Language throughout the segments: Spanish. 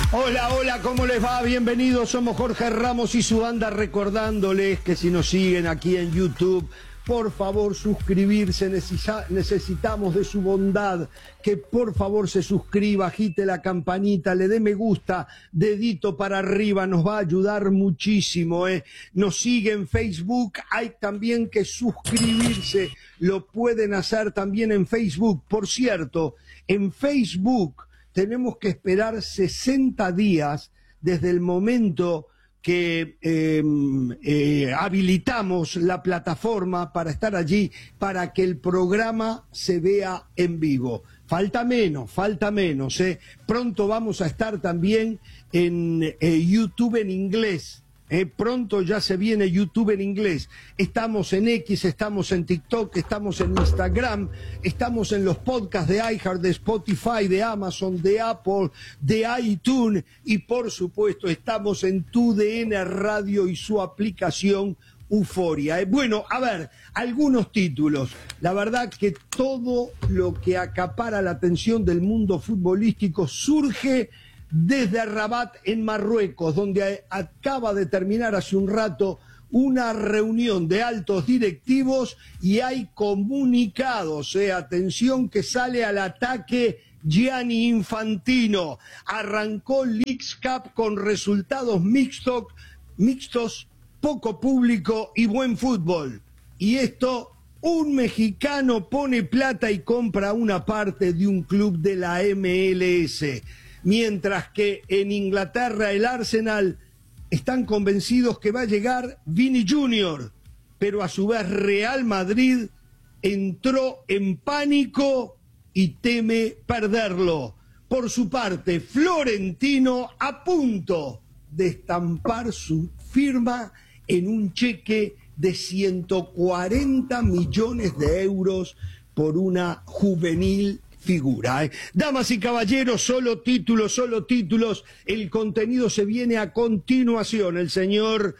Hola, hola, ¿cómo les va? Bienvenidos, somos Jorge Ramos y su banda, recordándoles que si nos siguen aquí en YouTube, por favor suscribirse, necesitamos de su bondad, que por favor se suscriba, agite la campanita, le dé me gusta, dedito para arriba, nos va a ayudar muchísimo. Nos sigue en Facebook, hay también que suscribirse, lo pueden hacer también en Facebook. Por cierto, en Facebook tenemos que esperar 60 días desde el momento que habilitamos la plataforma para estar allí, para que el programa se vea en vivo. Falta menos. Pronto vamos a estar también en YouTube en inglés. Pronto ya se viene YouTube en inglés. Estamos en X, estamos en TikTok, estamos en Instagram, estamos en los podcasts de iHeart, de Spotify, de Amazon, de Apple, de iTunes y por supuesto estamos en TUDN Radio y su aplicación Euforia. Bueno, a ver, algunos títulos. La verdad que todo lo que acapara la atención del mundo futbolístico surge desde Rabat en Marruecos, donde acaba de terminar hace un rato una reunión de altos directivos y hay comunicados, atención, que sale al ataque Gianni Infantino. Arrancó Leagues Cup con resultados mixtos, poco público y buen fútbol. Y esto, un mexicano pone plata y compra una parte de un club de la MLS. Mientras que en Inglaterra el Arsenal están convencidos que va a llegar Vini Jr., pero a su vez Real Madrid entró en pánico y teme perderlo. Por su parte, Florentino a punto de estampar su firma en un cheque de 140 millones de euros por una juvenil figura. Damas y caballeros, solo títulos, el contenido se viene a continuación. El señor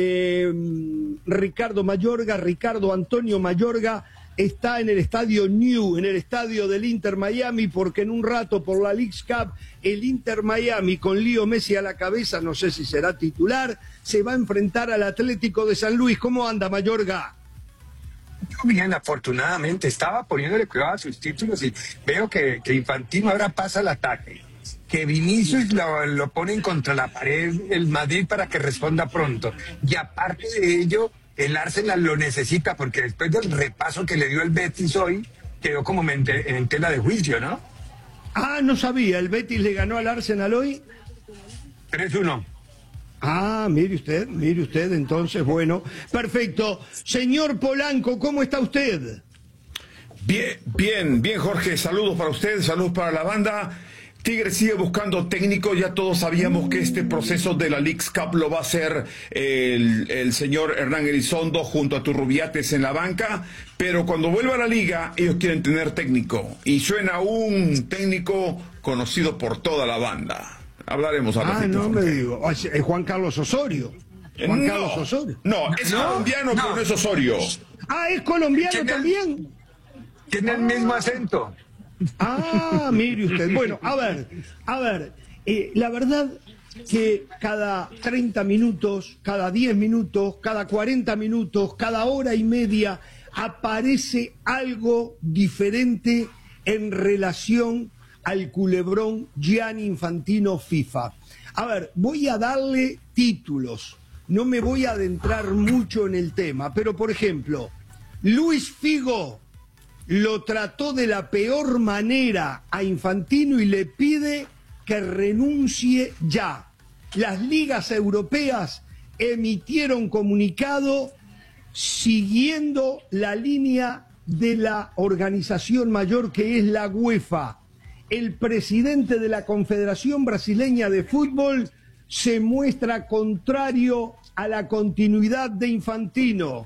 Ricardo Antonio Mayorga está en el estadio New, en el estadio del Inter Miami, porque en un rato por la Leagues Cup, el Inter Miami con Leo Messi a la cabeza, no sé si será titular, se va a enfrentar al Atlético de San Luis. ¿Cómo anda, Mayorga? Bien, afortunadamente, estaba poniéndole cuidado a sus títulos y veo que Infantino ahora pasa al ataque, que Vinicius lo ponen contra la pared el Madrid para que responda pronto, y aparte de ello el Arsenal lo necesita porque después del repaso que le dio el Betis hoy quedó como en tela de juicio, ¿no? Ah, no sabía, ¿el Betis le ganó al Arsenal hoy? 3-1. Ah, mire usted, entonces, bueno, perfecto. Señor Polanco, ¿cómo está usted? Bien, Jorge, saludos para usted, saludos para la banda. Tigre sigue buscando técnico, ya todos sabíamos que este proceso de la Leagues Cup lo va a hacer el señor Hernán Elizondo junto a Turrubiates en la banca, pero cuando vuelva a la liga ellos quieren tener técnico, y suena un técnico conocido por toda la banda. Hablaremos a ratito. No me digo, es Juan Carlos Osorio. Carlos Osorio. No, es colombiano, pero no es Osorio. Ah, ¿es colombiano también? Tiene el mismo acento. Ah, mire usted. Bueno, a ver, la verdad que cada 30 minutos, cada 10 minutos, cada 40 minutos, cada hora y media aparece algo diferente en relación al culebrón Gianni Infantino FIFA. A ver, voy a darle títulos, no me voy a adentrar mucho en el tema, pero por ejemplo, Luis Figo lo trató de la peor manera a Infantino y le pide que renuncie ya. Las ligas europeas emitieron comunicado siguiendo la línea de la organización mayor que es la UEFA. El presidente de la Confederación Brasileña de Fútbol se muestra contrario a la continuidad de Infantino.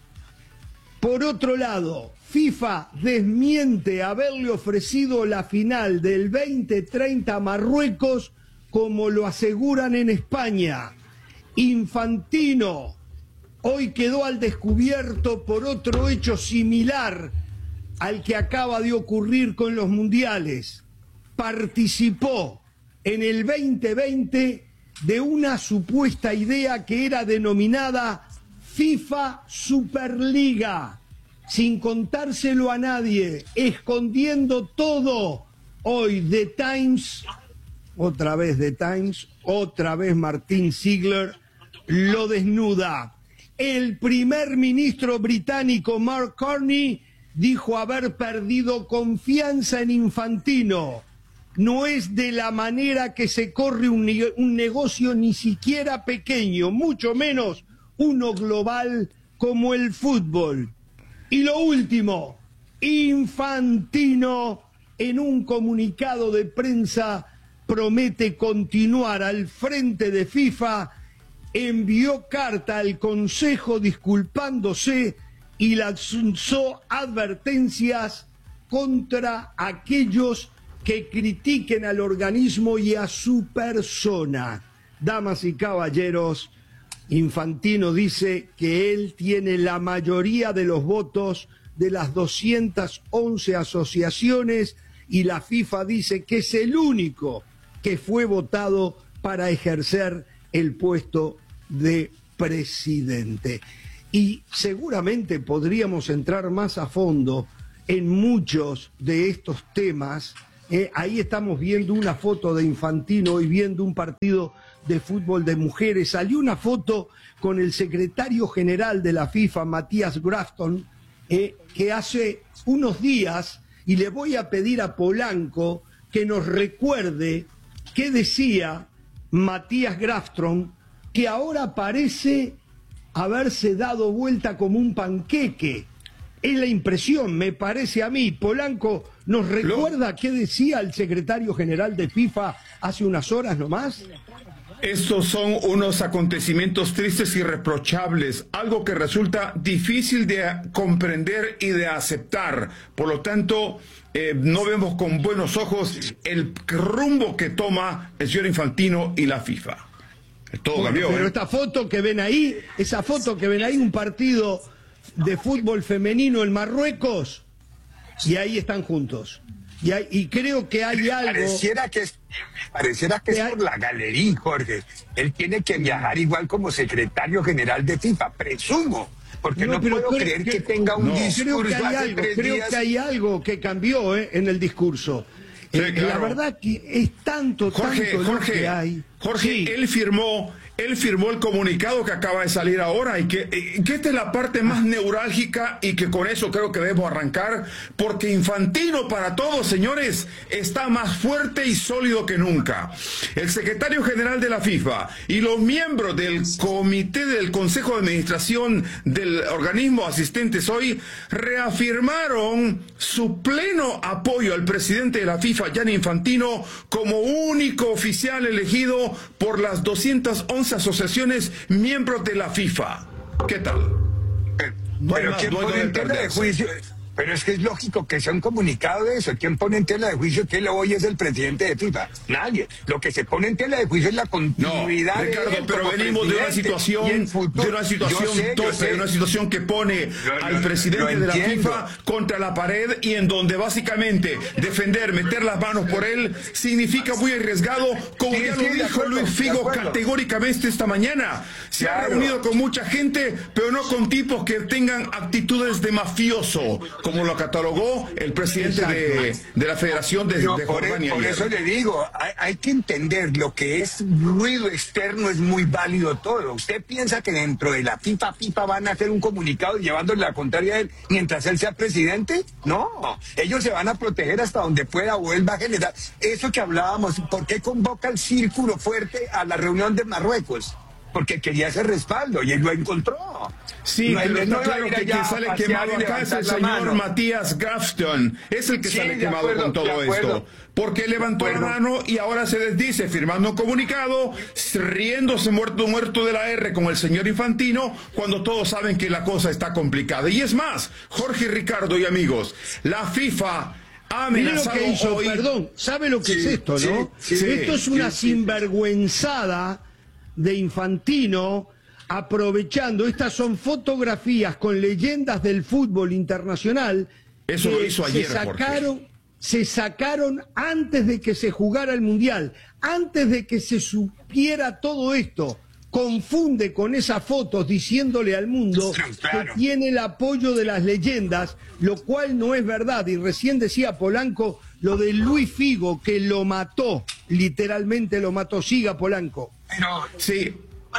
Por otro lado, FIFA desmiente haberle ofrecido la final del 2030 a Marruecos como lo aseguran en España. Infantino hoy quedó al descubierto por otro hecho similar al que acaba de ocurrir con los mundiales. Participó en el 2020 de una supuesta idea que era denominada FIFA Superliga, sin contárselo a nadie, escondiendo todo. Hoy The Times, otra vez The Times, otra vez Martin Ziegler lo desnuda. El primer ministro británico Mark Carney dijo haber perdido confianza en Infantino. No es de la manera que se corre un negocio ni siquiera pequeño, mucho menos uno global como el fútbol. Y lo último, Infantino en un comunicado de prensa promete continuar al frente de FIFA, envió carta al Consejo disculpándose y lanzó advertencias contra aquellos que critiquen al organismo y a su persona. Damas y caballeros, Infantino dice que él tiene la mayoría de los votos de las 211 asociaciones y la FIFA dice que es el único que fue votado para ejercer el puesto de presidente. Y seguramente podríamos entrar más a fondo en muchos de estos temas. Ahí estamos viendo una foto de Infantino y viendo un partido de fútbol de mujeres. Salió una foto con el secretario general de la FIFA, Matías Grafton, que hace unos días, y le voy a pedir a Polanco que nos recuerde qué decía Matías Grafton, que ahora parece haberse dado vuelta como un panqueque. Es la impresión, me parece a mí. Polanco, ¿nos recuerda qué decía el secretario general de FIFA hace unas horas nomás? Estos son unos acontecimientos tristes y reprochables, algo que resulta difícil de comprender y de aceptar. Por lo tanto, no vemos con buenos ojos el rumbo que toma el señor Infantino y la FIFA. Todo cambió. Pero esta foto que ven ahí, esa foto que ven ahí, un partido de fútbol femenino en Marruecos, y ahí están juntos. Y creo que hay algo... Pareciera que es por la galería, Jorge. Él tiene que viajar igual como secretario general de FIFA, presumo. Porque no puedo creer que tenga un discurso creo que hay algo que cambió en el discurso. Sí, claro. La verdad que es tanto lo que hay. Jorge, sí. Él firmó el comunicado que acaba de salir ahora y que esta es la parte más neurálgica y que con eso creo que debemos arrancar, porque Infantino para todos, señores, está más fuerte y sólido que nunca. El secretario general de la FIFA y los miembros del comité del Consejo de Administración del organismo asistentes hoy reafirmaron su pleno apoyo al presidente de la FIFA, Gianni Infantino, como único oficial elegido por las 211 asociaciones miembros de la FIFA. ¿Qué tal? Pero ¿quién pone en tela de juicio? Pero es que es lógico que sea un comunicado de eso. ¿Quién pone en tela de juicio que él hoy es el presidente de FIFA? Nadie. Lo que se pone en tela de juicio es la continuidad. No, Ricardo, pero venimos de una situación que pone al presidente de la FIFA contra la pared y en donde básicamente meter las manos por él significa muy arriesgado, como ya lo dijo Luis Figo categóricamente esta mañana. Se ha reunido con mucha gente, pero no con tipos que tengan actitudes de mafioso, como lo catalogó el presidente de la Federación de Jordania. Por eso le digo, hay que entender lo que es ruido externo, es muy válido todo. ¿Usted piensa que dentro de la FIFA van a hacer un comunicado llevándole la contraria a él mientras él sea presidente? No, ellos se van a proteger hasta donde pueda, vuelva a generar. Eso que hablábamos, ¿por qué convoca el círculo fuerte a la reunión de Marruecos? Porque quería ese respaldo y él lo encontró. Sí, pero está claro que quien sale quemado acá es el señor Matías Grafton. Es el que sale quemado con todo esto. Porque levantó la mano y ahora se desdice, firmando un comunicado, riéndose muerto de la R con el señor Infantino, cuando todos saben que la cosa está complicada. Y es más, Jorge, Ricardo y amigos, la FIFA ha amenazado hoy... Perdón, ¿sabe lo que es esto, no? Esto es una sinvergüenzada de Infantino, aprovechando, estas son fotografías con leyendas del fútbol internacional. Eso lo hizo ayer, se sacaron, Jorge. se sacaron antes de que se jugara el Mundial, antes de que se supiera todo esto. Confunde con esas fotos diciéndole al mundo que tiene el apoyo de las leyendas, lo cual no es verdad. Y recién decía Polanco lo de Luis Figo, que lo mató, literalmente lo mató. Siga, Polanco. Sí,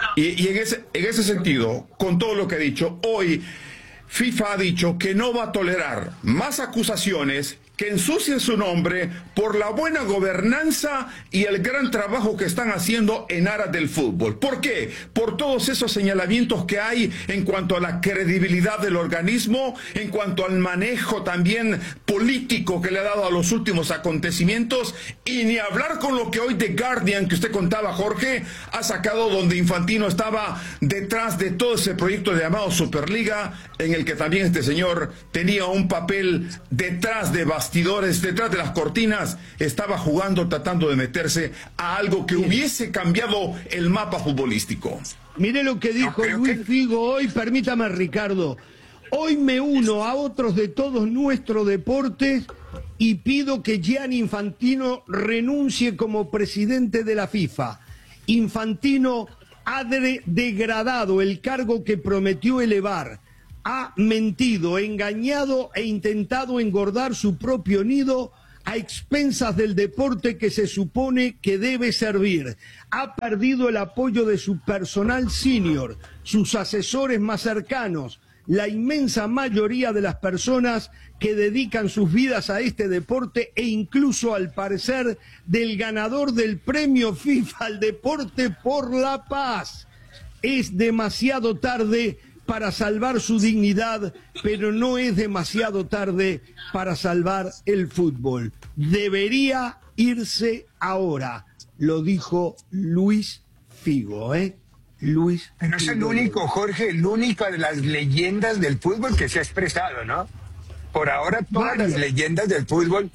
y en ese sentido, con todo lo que he dicho, hoy FIFA ha dicho que no va a tolerar más acusaciones que ensucien su nombre por la buena gobernanza y el gran trabajo que están haciendo en aras del fútbol. ¿Por qué? Por todos esos señalamientos que hay en cuanto a la credibilidad del organismo, en cuanto al manejo también político que le ha dado a los últimos acontecimientos, y ni hablar con lo que hoy The Guardian, que usted contaba, Jorge, ha sacado, donde Infantino estaba detrás de todo ese proyecto llamado Superliga, en el que también este señor tenía un papel detrás de bastidores, detrás de las cortinas, estaba jugando, tratando de meterse a algo que hubiese cambiado el mapa futbolístico. Mire lo que dijo Luis Figo hoy, permítame, Ricardo. Hoy me uno a otros de todos nuestros deportes y pido que Gianni Infantino renuncie como presidente de la FIFA. Infantino ha degradado el cargo que prometió elevar. Ha mentido, engañado e intentado engordar su propio nido a expensas del deporte que se supone que debe servir. Ha perdido el apoyo de su personal senior, sus asesores más cercanos, la inmensa mayoría de las personas que dedican sus vidas a este deporte e incluso, al parecer, del ganador del premio FIFA al deporte por la paz. Es demasiado tarde para salvar su dignidad, pero no es demasiado tarde para salvar el fútbol. Debería irse ahora, lo dijo Luis Figo, Luis Figo. No es el único, Jorge, el único de las leyendas del fútbol que se ha expresado, ¿no? Por ahora todas las leyendas del fútbol,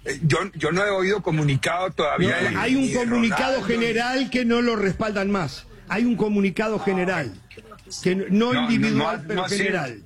yo no he oído comunicado todavía. No, hay un comunicado general que no lo respaldan más. Hay un comunicado general. Que no individual, pero general.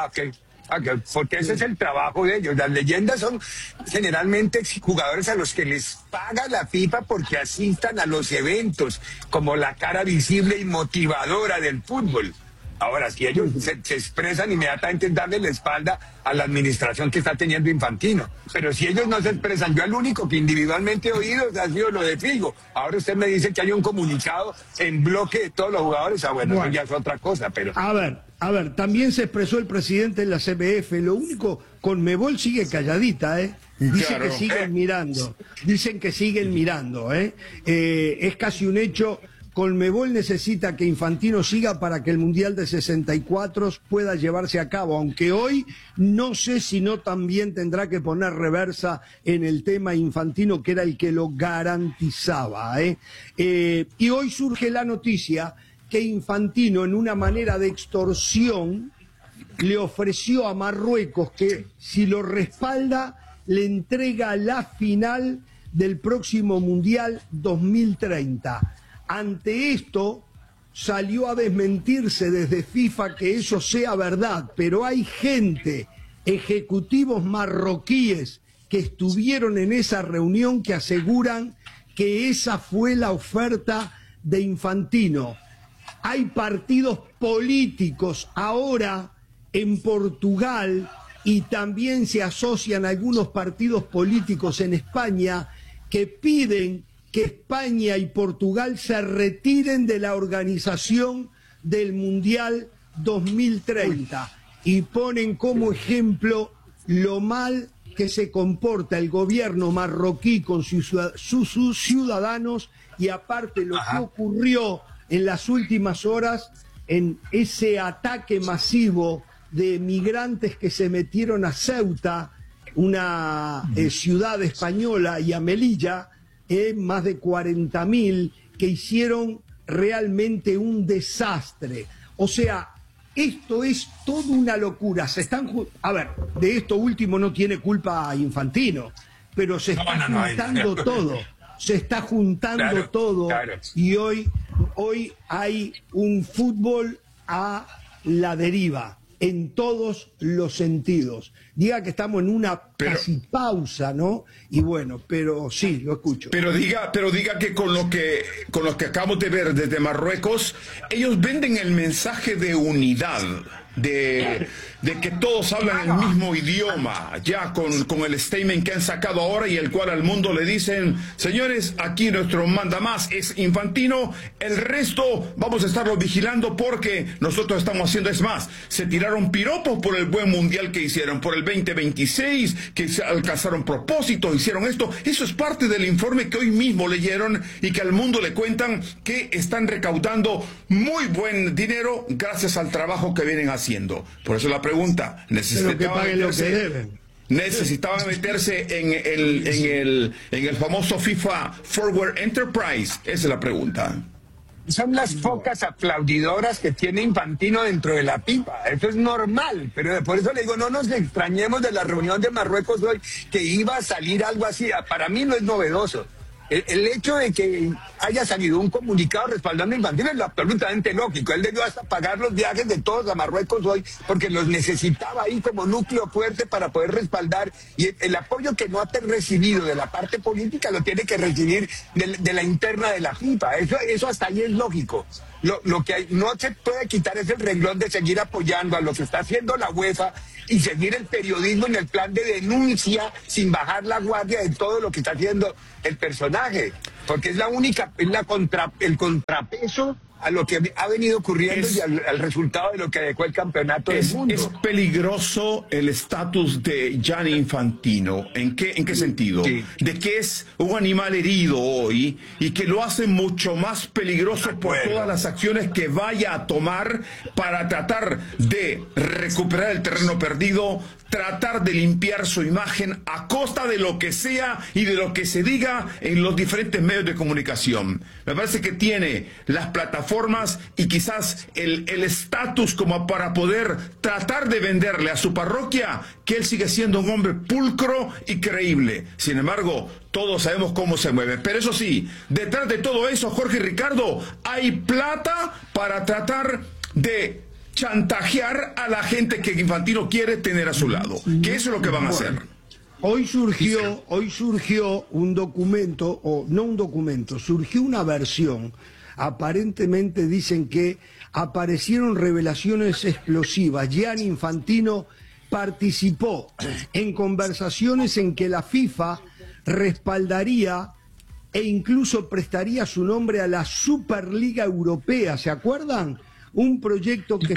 Porque ese es el trabajo de ellos. Las leyendas son generalmente jugadores a los que les paga la FIFA porque asistan a los eventos, como la cara visible y motivadora del fútbol. Ahora, si ellos se expresan, inmediatamente es darle la espalda a la administración que está teniendo Infantino. Pero si ellos no se expresan, yo el único que individualmente he oído ha sido lo de Figo. Ahora usted me dice que hay un comunicado en bloque de todos los jugadores. Bueno, eso ya es otra cosa, pero... A ver, también se expresó el presidente de la CBF. Lo único, Conmebol sigue calladita, Dice claro, que siguen mirando. Dicen que siguen mirando, Es casi un hecho. Conmebol necesita que Infantino siga para que el Mundial de 64 pueda llevarse a cabo, aunque hoy no sé si no también tendrá que poner reversa en el tema Infantino, que era el que lo garantizaba. Y hoy surge la noticia que Infantino, en una manera de extorsión, le ofreció a Marruecos que, si lo respalda, le entrega la final del próximo Mundial 2030. Ante esto, salió a desmentirse desde FIFA que eso sea verdad, pero hay gente, ejecutivos marroquíes que estuvieron en esa reunión, que aseguran que esa fue la oferta de Infantino. Hay partidos políticos ahora en Portugal y también se asocian algunos partidos políticos en España que piden que España y Portugal se retiren de la organización del Mundial 2030 y ponen como ejemplo lo mal que se comporta el gobierno marroquí con sus ciudadanos, y aparte lo que ocurrió en las últimas horas en ese ataque masivo de migrantes que se metieron a Ceuta, una ciudad española, y a Melilla, más de 40.000, que hicieron realmente un desastre. O sea, esto es toda una locura. A ver, de esto último no tiene culpa Infantino, pero se está juntando todo. Se está juntando todo. Claro. Y hoy hay un fútbol a la deriva en todos los sentidos. diga que estamos en una casi pausa, ¿no? Y bueno, pero sí, lo escucho. Pero diga que con lo que acabamos de ver desde Marruecos, ellos venden el mensaje de unidad, de que todos hablan el mismo idioma, ya con el statement que han sacado ahora y el cual al mundo le dicen, señores, aquí nuestro manda más es Infantino, el resto vamos a estarlo vigilando porque nosotros estamos haciendo, es más, se tiraron piropos por el buen mundial que hicieron, por el 2026, que se alcanzaron propósitos, hicieron esto, eso es parte del informe que hoy mismo leyeron y que al mundo le cuentan que están recaudando muy buen dinero gracias al trabajo que vienen haciendo. Por eso la pregunta, necesitaban meterse en el famoso FIFA Forward Enterprise. Esa es la pregunta. Son las pocas aplaudidoras que tiene Infantino dentro de la FIFA. Eso es normal, pero por eso le digo, no nos extrañemos de la reunión de Marruecos hoy, que iba a salir algo así. Para mí no es novedoso. El hecho de que haya salido un comunicado respaldando a Infantino es absolutamente lógico. Él debió hasta pagar los viajes de todos a Marruecos hoy porque los necesitaba ahí como núcleo fuerte para poder respaldar. Y el apoyo que no ha recibido de la parte política lo tiene que recibir de la interna de la FIFA. Eso hasta ahí es lógico. Lo que no se puede quitar es el renglón de seguir apoyando a lo que está haciendo la UEFA y seguir el periodismo en el plan de denuncia sin bajar la guardia de todo lo que está haciendo el personaje, porque es el contrapeso a lo que ha venido ocurriendo y al resultado de lo que dejó el campeonato del mundo. Es peligroso el estatus de Gianni Infantino. ¿En qué sentido? Sí. De que es un animal herido hoy y que lo hace mucho más peligroso por todas las acciones que vaya a tomar para tratar de recuperar el terreno perdido, tratar de limpiar su imagen a costa de lo que sea y de lo que se diga en los diferentes medios de comunicación. Me parece que tiene las plataformas y quizás el estatus como para poder tratar de venderle a su parroquia que él sigue siendo un hombre pulcro y creíble. Sin embargo, todos sabemos cómo se mueve. Pero eso sí, detrás de todo eso, Jorge y Ricardo, hay plata para tratar de chantajear a la gente que Infantino quiere tener a su lado, que eso es lo que van a hacer. Hoy surgió un documento, o no un documento, surgió una versión. Aparentemente dicen que aparecieron revelaciones explosivas. Gianni Infantino participó en conversaciones en que la FIFA respaldaría e incluso prestaría su nombre a la Superliga Europea, ¿se acuerdan? Un proyecto que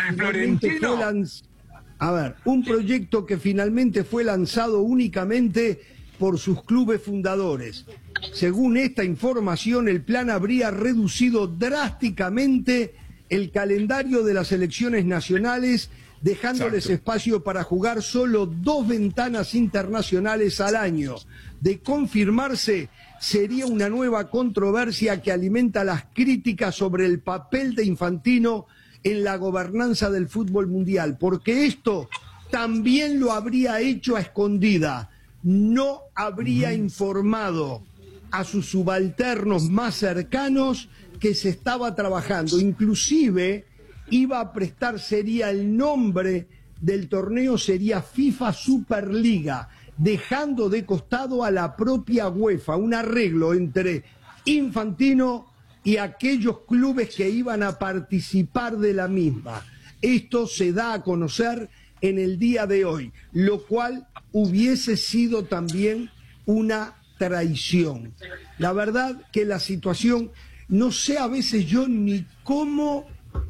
finalmente fue lanzado únicamente por sus clubes fundadores. Según esta información, el plan habría reducido drásticamente el calendario de las selecciones nacionales, dejándoles espacio para jugar solo 2 ventanas internacionales al año. De confirmarse, sería una nueva controversia que alimenta las críticas sobre el papel de Infantino en la gobernanza del fútbol mundial, porque esto también lo habría hecho a escondida, no habría informado a sus subalternos más cercanos que se estaba trabajando, inclusive iba a prestar, sería el nombre del torneo, sería FIFA Superliga, dejando de costado a la propia UEFA, un arreglo entre Infantino y aquellos clubes que iban a participar de la misma. Esto se da a conocer en el día de hoy, lo cual hubiese sido también una traición. La verdad que la situación, no sé a veces yo ni cómo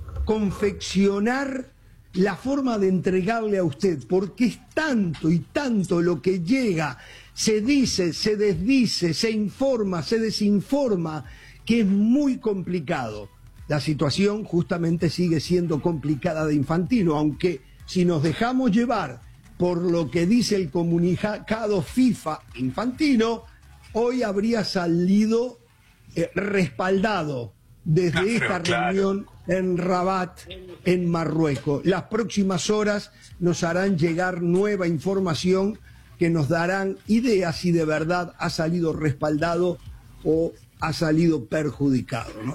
confeccionar la forma de entregarle a usted, porque es tanto y tanto lo que llega, se dice, se desdice, se informa, se desinforma, que es muy complicado. La situación justamente sigue siendo complicada de Infantino, aunque si nos dejamos llevar por lo que dice el comunicado FIFA Infantino, hoy habría salido respaldado desde esta reunión en Rabat, en Marruecos. Las próximas horas nos harán llegar nueva información que nos darán ideas si de verdad ha salido respaldado o ha salido perjudicado, ¿no?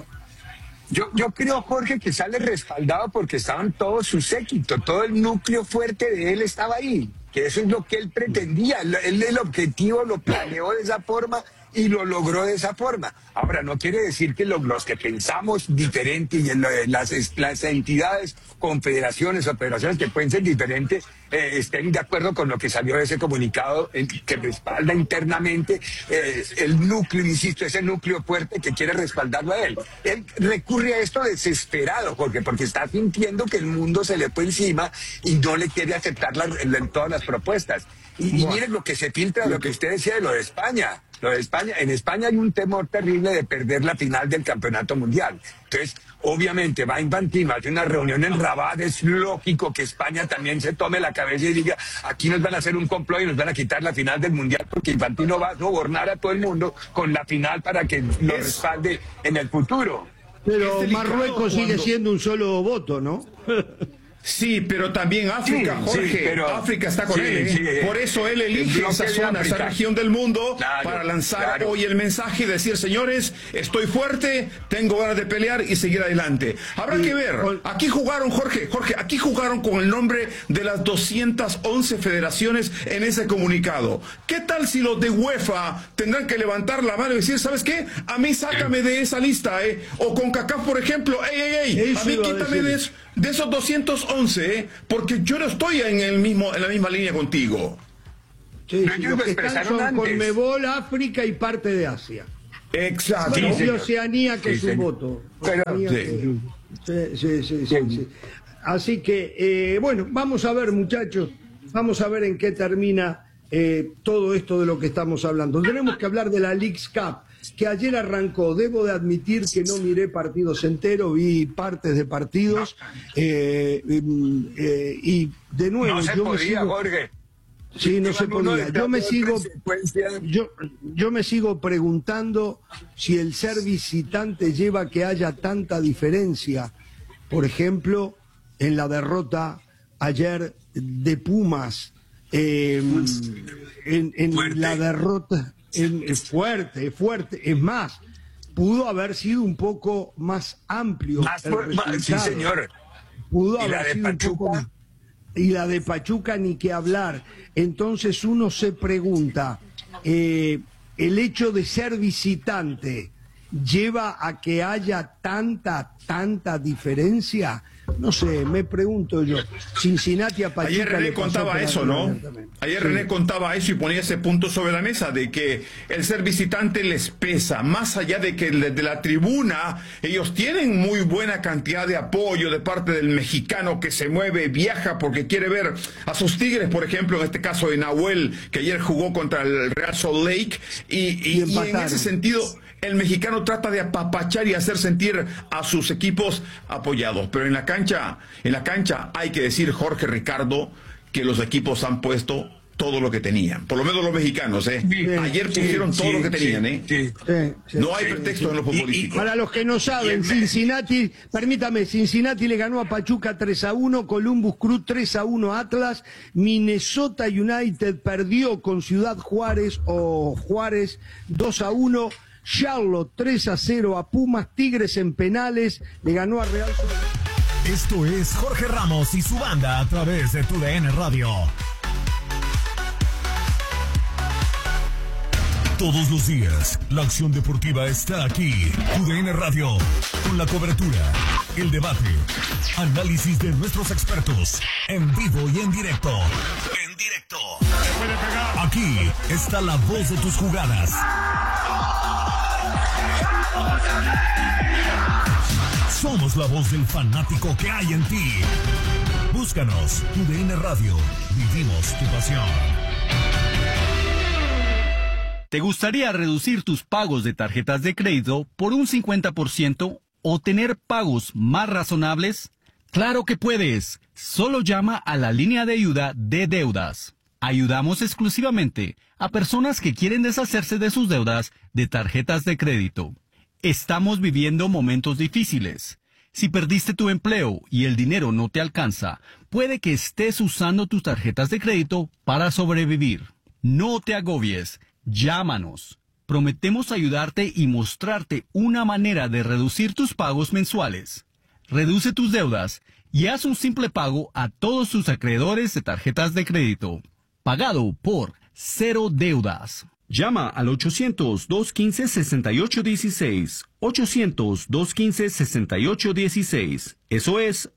Yo creo, Jorge, que sale respaldado porque estaban todos sus séquitos, todo el núcleo fuerte de él estaba ahí. que eso es lo que él pretendía. Él el objetivo lo planeó de esa forma y lo logró de esa forma. Ahora, no quiere decir que los que pensamos diferente y las entidades, confederaciones o federaciones que pueden ser diferentes, estén de acuerdo con lo que salió de ese comunicado que respalda internamente el núcleo, insisto, ese núcleo fuerte que quiere respaldarlo a él. Él recurre a esto desesperado, Jorge, porque está sintiendo que el mundo se le fue encima y no le quiere aceptar todas las propuestas. Y miren lo que se filtra, lo que usted decía de lo de España. Lo de España, en España hay un temor terrible de perder la final del campeonato mundial. Entonces, obviamente, va Infantino, hace una reunión en Rabat, es lógico que España también se tome la cabeza y diga, aquí nos van a hacer un complot y nos van a quitar la final del mundial, porque Infantino va a sobornar a todo el mundo con la final para que lo respalde en el futuro. Pero Marruecos sigue siendo un solo voto, ¿no? Sí, pero también África, sí, Jorge, sí, pero, África está con él. sí, Por eso él elige esa zona, esa región del mundo, para lanzar hoy el mensaje y decir, señores, estoy fuerte, tengo ganas de pelear y seguir adelante. Habrá que ver, aquí jugaron, Jorge, aquí jugaron con el nombre de las 211 federaciones en ese comunicado. ¿Qué tal si los de UEFA tendrán que levantar la mano y decir, ¿sabes qué? A mí sácame de esa lista, O con CACAF, por ejemplo, a mí quítame de esos 211, porque yo no estoy en la misma línea contigo. Sí, los que están son Conmebol, África y parte de Asia. Exacto. Bueno, y Oceanía, que es un voto. Sí. Así que, bueno, vamos a ver, muchachos, vamos a ver en qué termina todo esto de lo que estamos hablando. Tenemos que hablar de la Leagues Cup, que ayer arrancó. Debo de admitir que no miré partidos enteros, vi partes de partidos, y de nuevo... No se podía, Jorge. Sí, no se podía. Yo me sigo preguntando si el ser visitante lleva a que haya tanta diferencia. Por ejemplo, en la derrota ayer de Pumas, en la derrota... Es fuerte. Es más, pudo haber sido un poco más amplio. Sí, señor. Pudo haber sido un poco más. Y la de Pachuca ni que hablar. Entonces uno se pregunta, el hecho de ser visitante lleva a que haya tanta diferencia. No sé, me pregunto yo. Cincinnati a Pachuca. Ayer René contaba eso, ¿no? Ayer René contaba eso y ponía ese punto sobre la mesa de que el ser visitante les pesa, más allá de que desde la tribuna ellos tienen muy buena cantidad de apoyo de parte del mexicano que se mueve, viaja porque quiere ver a sus Tigres, por ejemplo, en este caso de Nahuel, que ayer jugó contra el Real Salt Lake, y en ese sentido el mexicano trata de apapachar y hacer sentir a sus equipos apoyados, pero en la cancha hay que decir, Jorge, Ricardo, que los equipos han puesto todo lo que tenían, por lo menos los mexicanos, ayer pusieron todo lo que tenían, no hay pretexto en lo futbolístico. Para los que no saben, Cincinnati le ganó a Pachuca 3-1, Columbus Crew 3-1 a Atlas, Minnesota United perdió con Ciudad Juárez 2-1, Charlotte 3-0 a Pumas, Tigres en penales le ganó a Real Sociedad. Esto es Jorge Ramos y su banda a través de TUDN Radio. Todos los días, la acción deportiva está aquí. TUDN Radio, con la cobertura, el debate, análisis de nuestros expertos, en vivo y en directo. Aquí está la voz de tus jugadas. Somos la voz del fanático que hay en ti. Búscanos, TUDN Radio. Vivimos tu pasión. ¿Te gustaría reducir tus pagos de tarjetas de crédito por un 50% o tener pagos más razonables? ¡Claro que puedes! Solo llama a la línea de ayuda de deudas. Ayudamos exclusivamente a personas que quieren deshacerse de sus deudas de tarjetas de crédito. Estamos viviendo momentos difíciles. Si perdiste tu empleo y el dinero no te alcanza, puede que estés usando tus tarjetas de crédito para sobrevivir. No te agobies. Llámanos. Prometemos ayudarte y mostrarte una manera de reducir tus pagos mensuales. Reduce tus deudas y haz un simple pago a todos tus acreedores de tarjetas de crédito. pagado por Cero Deudas. Llama al 800-215-6816. 800-215-6816. Eso es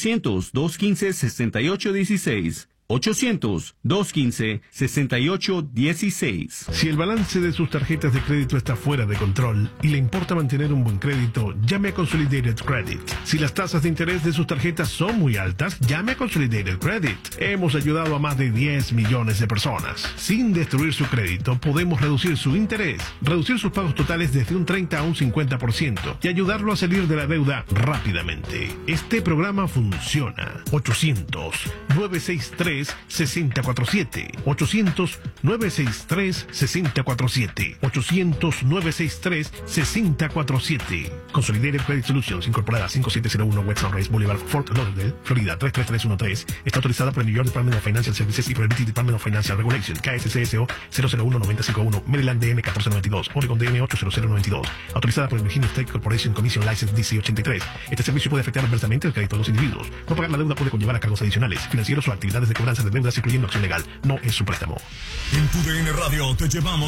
800-215-6816. 800-215-6816. Si el balance de sus tarjetas de crédito está fuera de control y le importa mantener un buen crédito, llame a Consolidated Credit. Si las tasas de interés de sus tarjetas son muy altas, llame a Consolidated Credit. Hemos ayudado a más de 10 millones de personas. Sin destruir su crédito, podemos reducir su interés, reducir sus pagos totales desde un 30 a un 50% y ayudarlo a salir de la deuda rápidamente. Este programa funciona. 800-963-6047. 800-963-6047. 800-963-6047. Consolidated Credit Solutions, incorporada 5701 West Sunrise Boulevard, Fort Lauderdale, Florida 33313. Está autorizada por el New York Department of Financial Services y por el British Department of Financial Regulation, KSCSO 001-951, Maryland DM 1492, Oregon DM 80092. Autorizada por el Virginia State Corporation Commission License DC 83. Este servicio puede afectar adversamente el crédito de los individuos. No pagar la deuda puede conllevar a cargos adicionales, financieros o actividades de cobranza de deudas, incluyendo acción legal. No es su préstamo. En tu DN Radio te llevamos.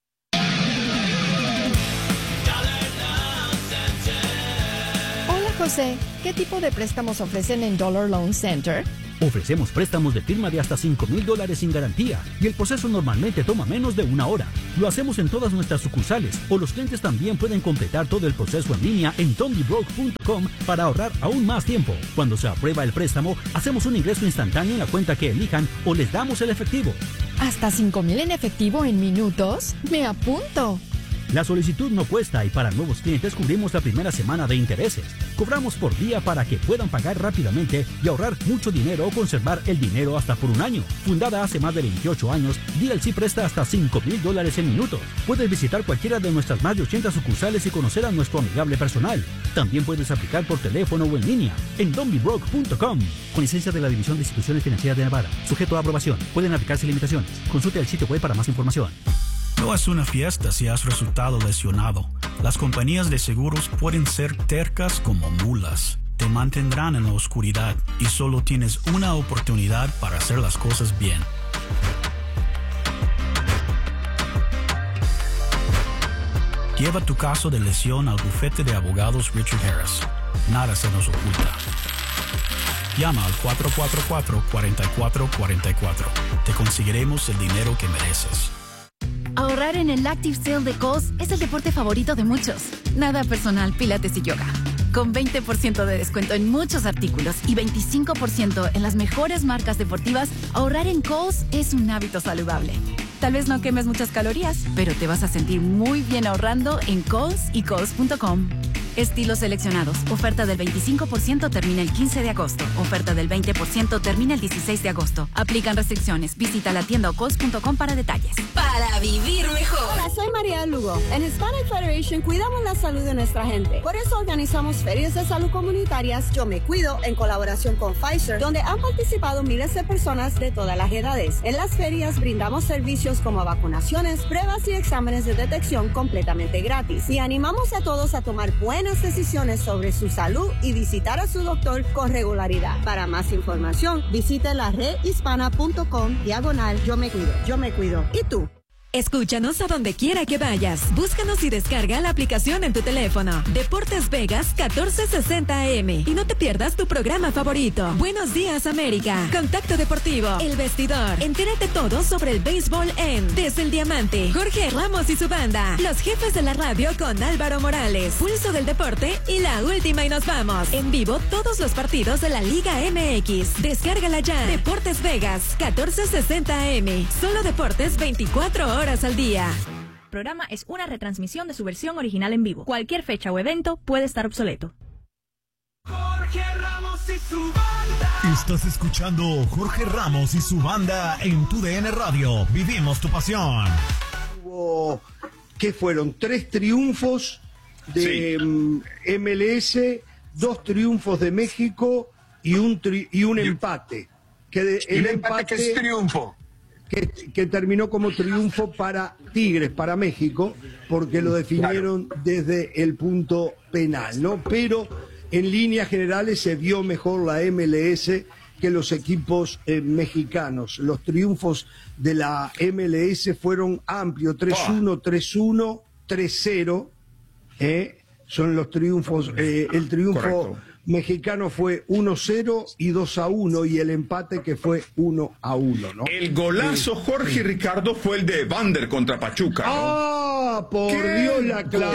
Hola José, ¿qué tipo de préstamos ofrecen en Dollar Loan Center? Ofrecemos préstamos de firma de hasta $5,000 sin garantía y el proceso normalmente toma menos de 1 hora. Lo hacemos en todas nuestras sucursales o los clientes también pueden completar todo el proceso en línea en tondybroke.com para ahorrar aún más tiempo. Cuando se aprueba el préstamo, hacemos un ingreso instantáneo en la cuenta que elijan o les damos el efectivo. ¿Hasta $5,000 en efectivo en minutos? ¡Me apunto! La solicitud no cuesta y para nuevos clientes cubrimos la primera semana de intereses. Cobramos por día para que puedan pagar rápidamente y ahorrar mucho dinero o conservar el dinero hasta por 1 año. Fundada hace más de 28 años, DLC presta hasta $5,000 en minutos. Puedes visitar cualquiera de nuestras más de 80 sucursales y conocer a nuestro amigable personal. También puedes aplicar por teléfono o en línea en donbybroke.com. Con licencia de la División de Instituciones Financieras de Nevada. Sujeto a aprobación. Pueden aplicarse limitaciones. Consulte el sitio web para más información. No es una fiesta si has resultado lesionado. Las compañías de seguros pueden ser tercas como mulas. Te mantendrán en la oscuridad y solo tienes una oportunidad para hacer las cosas bien. Lleva tu caso de lesión al bufete de abogados Richard Harris. Nada se nos oculta. Llama al 444-4444. Te conseguiremos el dinero que mereces. Ahorrar en el Active Sale de Kohl's es el deporte favorito de muchos. Nada personal, pilates y yoga. Con 20% de descuento en muchos artículos y 25% en las mejores marcas deportivas, ahorrar en Kohl's es un hábito saludable. Tal vez no quemes muchas calorías, pero te vas a sentir muy bien ahorrando en Kohl's y Kohl's.com. Estilos seleccionados. Oferta del 25% termina el 15 de agosto. Oferta del 20% termina el 16 de agosto. Aplican restricciones. Visita la tienda o Kohl's.com para detalles. Para vivir mejor. Hola, soy María Lugo. En Hispanic Federation cuidamos la salud de nuestra gente. Por eso organizamos ferias de salud comunitarias Yo Me Cuido en colaboración con Pfizer, donde han participado miles de personas de todas las edades. En las ferias brindamos servicios como vacunaciones, pruebas y exámenes de detección completamente gratis. Y animamos a todos a tomar buenas decisiones sobre su salud y visitar a su doctor con regularidad. Para más información, visite la redhispana.com/Yo Me Cuido. Yo Me Cuido. ¿Y tú? Escúchanos a donde quiera que vayas. Búscanos y descarga la aplicación en tu teléfono. Deportes Vegas 1460 AM. Y no te pierdas tu programa favorito. Buenos días, América. Contacto Deportivo. El Vestidor. Entérate todo sobre el béisbol en Desde el Diamante. Jorge Ramos y su banda. Los jefes de la radio con Álvaro Morales. Pulso del Deporte y la última y nos vamos. En vivo todos los partidos de la Liga MX. Descárgala ya. Deportes Vegas 1460 AM. Solo deportes 24 horas al día. El programa es una retransmisión de su versión original en vivo. Cualquier fecha o evento puede estar obsoleto. Jorge Ramos y su banda. Estás escuchando Jorge Ramos y su banda en tu DN Radio. Vivimos tu pasión. Hubo, ¿qué fueron? 3 triunfos de MLS, 2 triunfos de México y un empate. El empate que es triunfo. Que terminó como triunfo para Tigres, para México, porque lo definieron desde el punto penal, ¿no? Pero en líneas generales se vio mejor la MLS que los equipos mexicanos. Los triunfos de la MLS fueron amplios, 3-1, 3-1, 3-0. Son los triunfos. El triunfo Correcto. mexicano fue 1-0 y 2-1, y el empate que fue 1-1, ¿no? El golazo, Jorge y Ricardo, fue el de Vander contra Pachuca, ¿no? ¡Ah! Por ¡Qué Dios, la clavó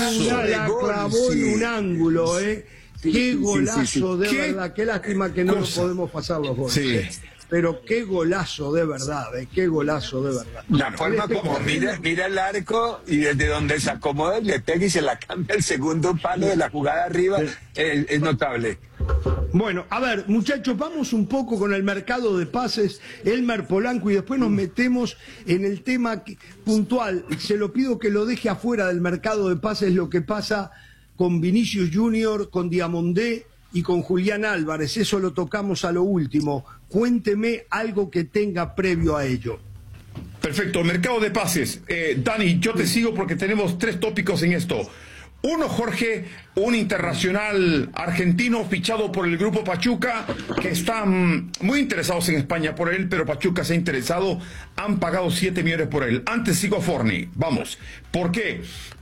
en un ángulo, ¿eh? Qué golazo, de verdad. Qué lástima que no nos podemos pasar los goles. Sí. Pero qué golazo de verdad, qué golazo de verdad. La forma como mira el arco y desde donde se acomoda le pega y se la cambia el segundo palo de la jugada arriba, es notable. Bueno, a ver, muchachos, vamos un poco con el mercado de pases, Elmer Polanco, y después nos metemos en el tema puntual. Se lo pido que lo deje afuera del mercado de pases, lo que pasa con Vinicius Junior, con Diamondé y con Julián Álvarez. Eso lo tocamos a lo último. Cuénteme algo que tenga previo a ello. Perfecto, mercado de pases. Dani, yo te sigo porque tenemos 3 tópicos en esto. Uno, Jorge, un internacional argentino fichado por el grupo Pachuca, que están muy interesados en España por él, pero Pachuca se ha interesado, han pagado 7 millones por él. Antes sigo a Forni, vamos. ¿Por qué?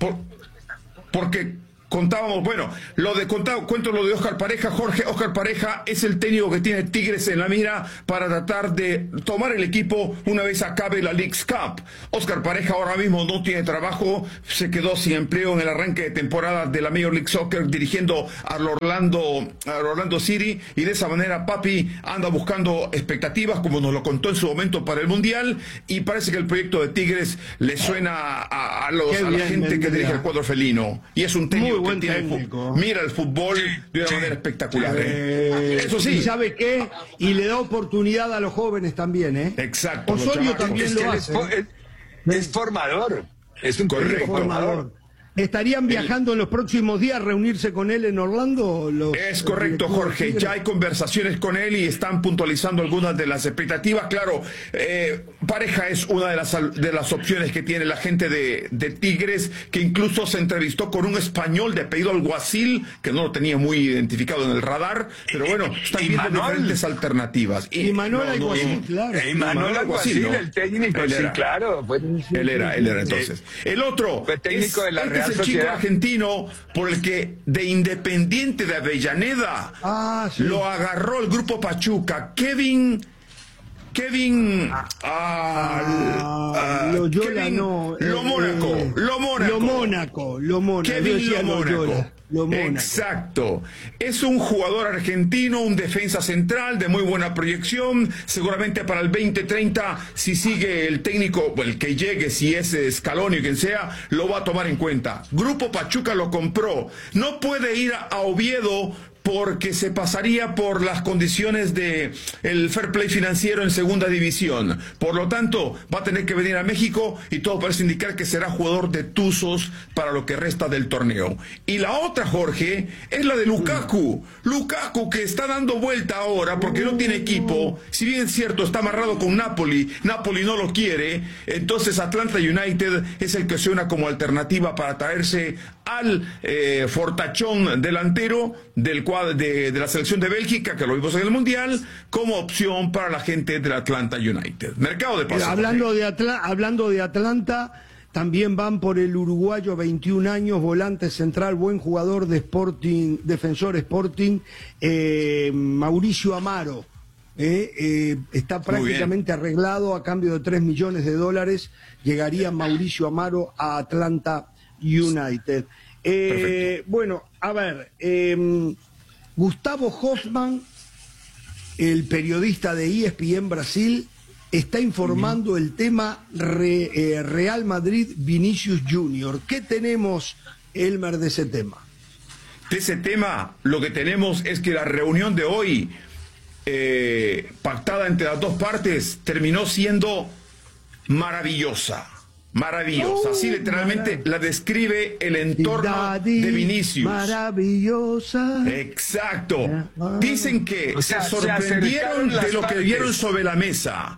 Porque contábamos, bueno, cuento lo de Óscar Pareja. Jorge, Óscar Pareja es el técnico que tiene Tigres en la mira para tratar de tomar el equipo una vez acabe la Leagues Cup. Óscar Pareja ahora mismo no tiene trabajo, se quedó sin empleo en el arranque de temporada de la Major League Soccer dirigiendo al Orlando City, y de esa manera Papi anda buscando expectativas, como nos lo contó en su momento para el Mundial, y parece que el proyecto de Tigres le suena a la gente que dirige el cuadro felino, y es un técnico que mira el fútbol de una manera espectacular. Eso sí. ¿Y sabe qué? Y le da oportunidad a los jóvenes también, ¿eh? Exacto. Osorio también lo hace. Es formador. Es un correcto formador. ¿Estarían viajando en los próximos días a reunirse con él en Orlando? Es correcto, Jorge. Ya hay conversaciones con él y están puntualizando algunas de las expectativas. Claro, Pareja es una de las opciones que tiene la gente de Tigres, que incluso se entrevistó con un español de apellido Alguacil, que no lo tenía muy identificado en el radar, pero bueno, están viendo diferentes alternativas. Y Manuel Alguacil, claro. Manuel Alguacil, el técnico, sí, claro. Él era entonces. El otro fue técnico de la Real es el chico argentino por el que de Independiente de Avellaneda lo agarró el grupo Pachuca, Kevin Mónaco. Exacto. Es un jugador argentino, un defensa central de muy buena proyección. Seguramente para el 2030, si sigue el técnico, el que llegue, si es Scaloni o quien sea, lo va a tomar en cuenta. Grupo Pachuca lo compró. No puede ir a Oviedo porque se pasaría por las condiciones de el fair play financiero en segunda división. Por lo tanto, va a tener que venir a México y todo parece indicar que será jugador de Tuzos para lo que resta del torneo. Y la otra, Jorge, es la de Lukaku. Lukaku, que está dando vuelta ahora porque no tiene equipo. Si bien es cierto, está amarrado con Napoli no lo quiere. Entonces Atlanta United es el que suena como alternativa para traerse al fortachón delantero de la selección de Bélgica, que lo vimos en el Mundial, como opción para la gente del Atlanta United. Mercado de pases. Hablando de Atlanta, también van por el uruguayo, 21 años, volante central, buen jugador de Sporting, Defensor Sporting, Mauricio Amaro. Está prácticamente arreglado a cambio de $3 millones. Llegaría Mauricio Amaro a Atlanta United. Bueno, a ver, Gustavo Hoffman, el periodista de ESPN Brasil, está informando el tema Real Madrid Vinicius Junior. ¿Qué tenemos, Elmer, de ese tema? De ese tema, lo que tenemos es que la reunión de hoy, pactada entre las dos partes, terminó siendo maravillosa. Así literalmente la describe el entorno de Vinicius. Maravillosa. Exacto. Dicen que se sorprendieron de lo que vieron sobre la mesa.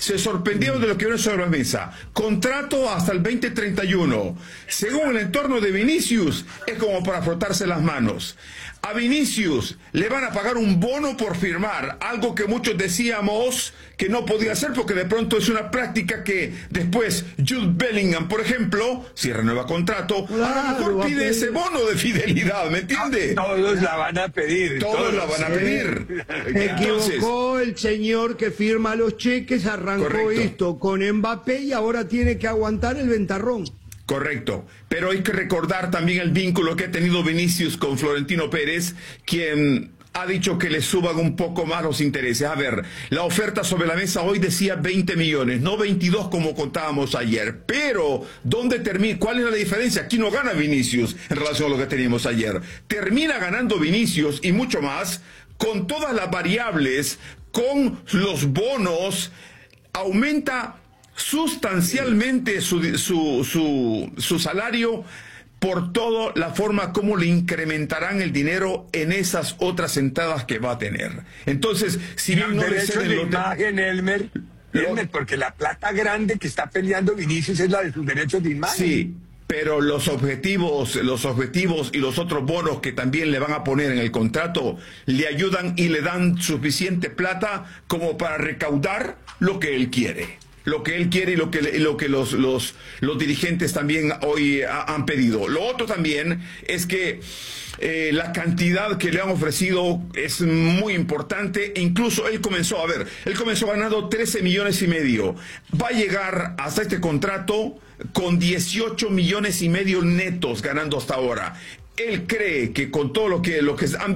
Contrato hasta el 2031. Según el entorno de Vinicius, es como para frotarse las manos. A Vinicius le van a pagar un bono por firmar, algo que muchos decíamos que no podía hacer porque de pronto es una práctica que después Jude Bellingham, por ejemplo, si renueva contrato, a lo mejor pide ese bono de fidelidad, ¿me entiende? Todos la van a pedir. Todos la van a pedir. Se equivocó el señor que firma los cheques, arrancó esto con Mbappé y ahora tiene que aguantar el ventarrón. Correcto, pero hay que recordar también el vínculo que ha tenido Vinicius con Florentino Pérez, quien ha dicho que le suban un poco más los intereses. A ver, la oferta sobre la mesa hoy decía 20 millones, no 22 como contábamos ayer. Pero, ¿dónde termina? ¿Cuál es la diferencia? Aquí no gana Vinicius en relación a lo que teníamos ayer. Termina ganando Vinicius y mucho más con todas las variables, con los bonos, aumenta sustancialmente su salario por toda la forma como le incrementarán el dinero en esas otras entradas que va a tener. Entonces, si bien no le ceden de imagen, Elmer, porque la plata grande que está peleando Vinicius es la de sus derechos de imagen. Sí, pero los objetivos y los otros bonos que también le van a poner en el contrato le ayudan y le dan suficiente plata como para recaudar lo que él quiere. Lo que él quiere y lo que los dirigentes también hoy han pedido. Lo otro también es que la cantidad que le han ofrecido es muy importante e incluso él comenzó ganando 13 millones y medio. Va a llegar hasta este contrato con 18 millones y medio netos ganando hasta ahora. Él cree que con todo lo que han